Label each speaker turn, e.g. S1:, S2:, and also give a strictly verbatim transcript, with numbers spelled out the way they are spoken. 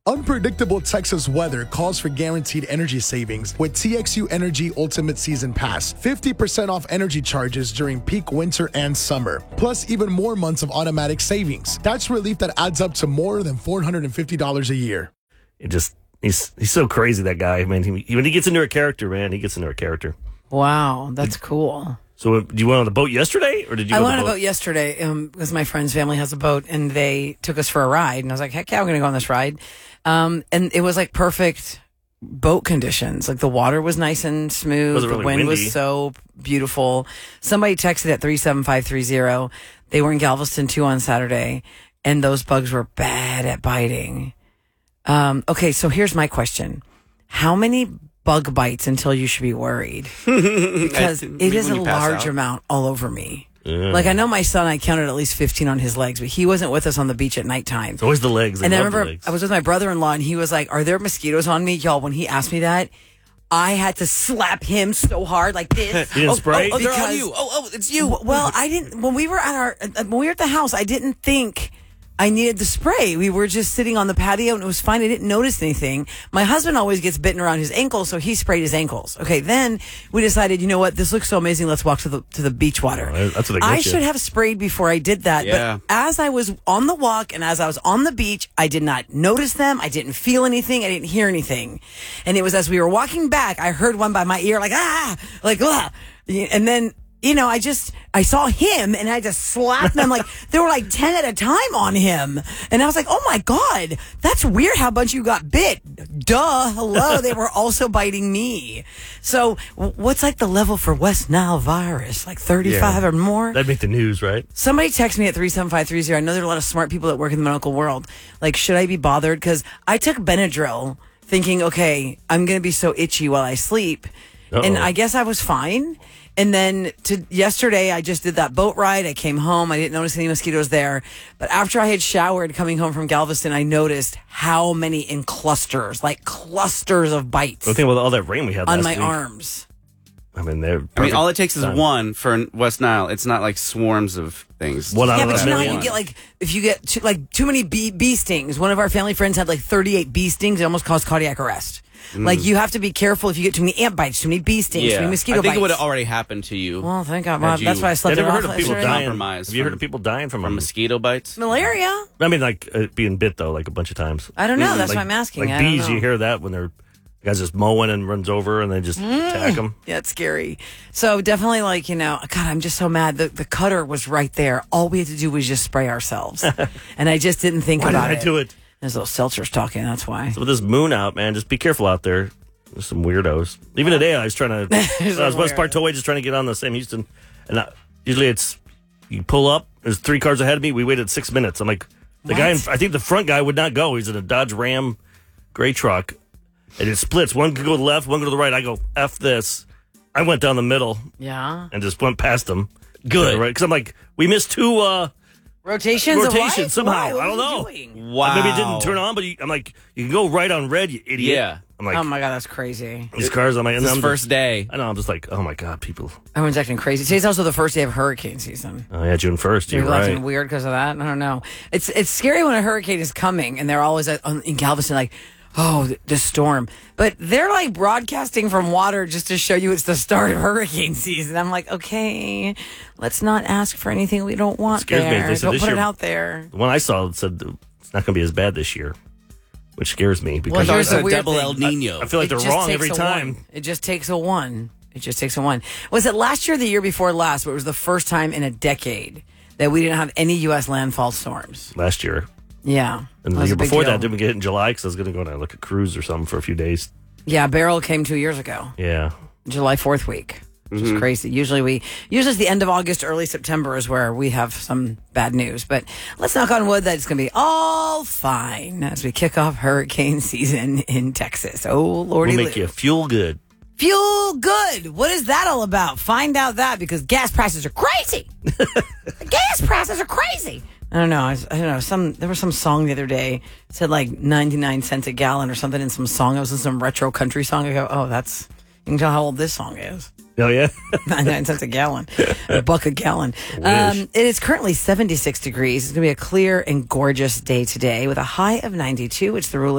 S1: Unpredictable Texas weather calls for guaranteed energy savings with T X U Energy Ultimate Season Pass. fifty percent off energy charges during peak winter and summer. Plus even more months of automatic savings. That's relief that adds up to more than four hundred fifty dollars a year.
S2: It just, he's he's so crazy, that guy. I mean, he, when he gets into a character, man, he gets into a character.
S3: Wow, that's cool.
S2: So, uh, you went on the boat yesterday, or did you?
S3: I
S2: go
S3: went
S2: on
S3: on a boat yesterday um, because my friend's family has a boat, and they took us for a ride. And I was like, heck yeah, I'm going to go on this ride. Um, and it was like perfect boat conditions. Like the water was nice and smooth.
S2: Was it really
S3: the wind
S2: windy?
S3: was so beautiful. Somebody texted at three seven five three zero. They were in Galveston too on Saturday, and those bugs were bad at biting. Um, okay, so here's my question: how many bug bites until you should be worried? Because it is a large
S4: out.
S3: amount all over me.
S2: Yeah.
S3: Like, I know my son, I counted at least fifteen on his legs, but he wasn't with us on the beach at nighttime.
S2: It's always the legs. They
S3: And I
S2: love
S3: remember
S2: the legs.
S3: I was with my brother-in-law, and he was like, are there mosquitoes on me? Y'all, when he asked me that, I had to slap him so hard like this.
S2: You didn't spray?
S4: Oh, they're on
S3: Because-
S4: you. Oh, oh, it's you.
S3: Well, I didn't, when we were at our, uh, when we were at the house, I didn't think I needed the spray. We were just sitting on the patio and it was fine. I didn't notice anything. My husband always gets bitten around his ankles, so he sprayed his ankles. Okay, then we decided, you know what, this looks so amazing. Let's walk to the to the beach water.
S2: Oh, that's what they get
S3: I
S2: you.
S3: should have sprayed before I did that.
S4: Yeah.
S3: But as I was on the walk and as I was on the beach, I did not notice them. I didn't feel anything. I didn't hear anything. And it was as we were walking back, I heard one by my ear, like, ah, like, ah. And then, you know, I just, I saw him and I just slapped them. Like, there were like ten at a time on him. And I was like, oh my God, that's weird how a bunch of you got bit. Duh. Hello. They were also biting me. So w- what's like the level for West Nile virus? Like thirty-five
S2: Yeah.
S3: or more?
S2: That'd make the news, right?
S3: Somebody text me at three seven five three zero. I know there are a lot of smart people that work in the medical world. Like, should I be bothered? Because I took Benadryl thinking, okay, I'm going to be so itchy while I sleep.
S2: Uh-oh.
S3: And I guess I was fine. And then to yesterday, I just did that boat ride. I came home. I didn't notice any mosquitoes there. But after I had showered coming home from Galveston, I noticed how many in clusters, like clusters of bites
S2: The thing with all that rain we had
S3: on
S2: last
S3: my
S2: week.
S3: arms.
S2: I mean, they're.
S4: I mean, all it takes is
S2: time.
S4: one for West Nile. It's not like swarms of things.
S2: One out
S3: Yeah,
S2: of
S3: but
S2: a
S3: you know how
S2: million.
S3: you get like, if you get too, like too many bee, bee stings. One of our family friends had like thirty-eight bee stings. It almost caused cardiac arrest. Like, you have to be careful if you get too many ant bites, too many bee stings, too
S4: yeah,
S3: many mosquito
S4: I think
S3: bites.
S4: it would have already happened to you.
S3: Well, thank God.
S4: Had
S3: Well,
S4: you-
S3: that's why I slept
S2: I've
S3: it
S2: never
S3: off
S2: heard of people
S3: yesterday.
S2: dying.
S4: Compromise
S2: Have you heard
S4: from-
S2: of people dying from,
S4: from
S2: them?
S4: mosquito bites.
S3: Malaria?
S2: I mean, like uh, being bit though, like a bunch of times.
S3: I don't know. That's
S2: like,
S3: why I'm asking.
S2: Like
S3: I don't
S2: bees,
S3: know.
S2: you hear that when they're the guy's just mowing and runs over and they just attack them.
S3: Yeah, it's scary. So definitely, like, you know, God, I'm just so mad. The the cutter was right there. All we had to do was just spray ourselves, and I just didn't think
S2: Why did
S3: about
S2: I
S3: it.
S2: do it?
S3: There's little seltzers talking. That's why.
S2: So with this moon out, man, just be careful out there. There's some weirdos. Even today, I was trying to. I was West Parkway just trying to get on the Sam Houston, and I, usually it's you pull up. There's three cars ahead of me. We waited six minutes. I'm like, the
S3: What?
S2: guy. In, I think the front guy would not go. He's in a Dodge Ram, gray truck, and it splits. One could go to the left, one go to the right. I go f this. I went down the middle
S3: Yeah.
S2: and just went past them. Good, right? Because I'm like, we missed two. uh
S3: Rotations. of
S2: Rotation
S3: light?
S2: somehow.
S3: Why? What
S2: I don't
S3: was he
S2: know.
S3: doing?
S4: Wow.
S2: Maybe it didn't turn on, but you, I'm like, you can go right on red, you idiot.
S4: Yeah.
S2: I'm like,
S3: Oh my God, that's crazy.
S2: these cars. I'm like, and
S4: It's
S2: I'm
S4: his
S2: just-
S4: first day.
S2: I know. I'm just like, oh my God, people.
S3: Everyone's acting crazy. Today's also the first day of hurricane season.
S2: Oh yeah, June first. You're
S3: People acting
S2: right.
S3: weird because of that. I don't know. It's it's scary when a hurricane is coming and they're always at, on, in Galveston like, oh, the, the storm. But they're like broadcasting from water just to show you it's the start of hurricane season. I'm like, okay, let's not ask for anything we don't want
S2: scares me.
S3: there.
S2: They said
S3: Don't
S2: this
S3: put it
S2: year-
S3: out there.
S2: The one I saw said it's not going to be as bad this year, which scares me because
S3: Well, here's
S4: It's
S3: the
S4: a
S3: weird
S4: double
S3: thing.
S4: El Nino.
S2: I feel like
S3: It
S2: they're
S3: just
S2: wrong
S3: takes
S2: every
S3: a
S2: time.
S3: one. It just takes a one. It just takes a one. Was it last year or the year before last, but it was the first time in a decade that we didn't have any U S landfall storms?
S2: Last year,
S3: Yeah.
S2: and
S3: That
S2: the
S3: was
S2: year
S3: a big
S2: before
S3: deal.
S2: that, didn't we get it in July? Because I was going to go on like a cruise or something for a few days.
S3: Yeah, Beryl came two years ago.
S2: Yeah,
S3: July fourth week, which is crazy. Usually we, usually it's the end of August, early September is where we have some bad news. But let's knock on wood that it's going to be all fine as we kick off hurricane season in Texas. Oh, Lordy.
S2: we'll make you feel good.
S3: Fuel good. What is that all about? Find out that because gas prices are crazy. The gas prices are crazy. I don't know. I, I don't know. Some there was some song the other day said like ninety-nine cents a gallon or something in some song. It was in some retro country song. I go, oh, that's you can tell how old this song is.
S2: Oh yeah,
S3: ninety-nine cents a gallon, a buck a gallon. Um, it is currently seventy-six degrees. It's going to be a clear and gorgeous day today with a high of ninety-two. It's the rule.